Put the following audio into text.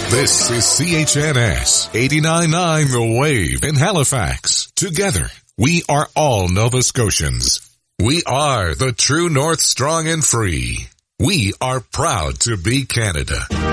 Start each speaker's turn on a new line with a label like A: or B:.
A: This is CHNS 89.9 The Wave in Halifax. Together, we are all Nova Scotians. We are the true North, strong and free. We are proud to be Canada.